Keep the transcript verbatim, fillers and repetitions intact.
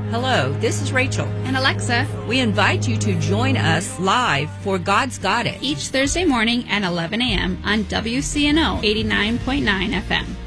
Hello, this is Rachel. And Alexa. We invite you to join us live for God's Got It each Thursday morning at eleven a.m. on W C N O eighty-nine point nine F M.